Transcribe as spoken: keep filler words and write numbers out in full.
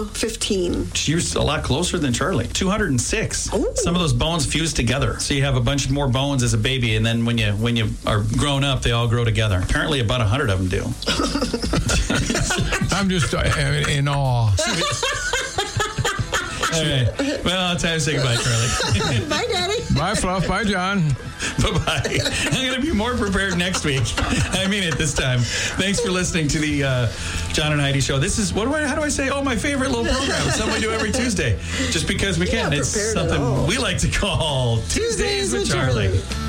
fifteen. You're a lot closer than Charlie. two hundred six. Ooh. Some of those bones fuse together. So you have a bunch more bones as a baby, and then when you when you are grown up, they all grow together. Apparently about one hundred of them do. I'm just uh, in awe. All right. Well, time to say goodbye, Charlie. Bye, Daddy. Bye, Fluff. Bye, John. Bye-bye. I'm going to be more prepared next week. I mean it this time. Thanks for listening to the uh, John and Heidi Show. This is, what do I, how do I say? Oh, my favorite little program. It's something we do every Tuesday. Just because we can. Yeah, It's prepared at something all. we like to call Tuesdays, Tuesdays with with Charlie. Charlie.